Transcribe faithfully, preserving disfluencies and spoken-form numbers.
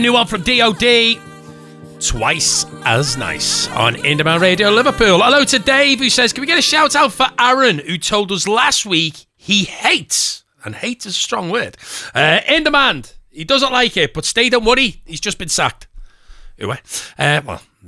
new one from D O D. Twice as nice on In Demand Radio Liverpool. Hello to Dave, who says, can we get a shout out for Aaron, who told us last week he hates, and hate is a strong word, uh, In Demand. He doesn't like it, but stay, don't worry, he's just been sacked. Anyway, uh, well,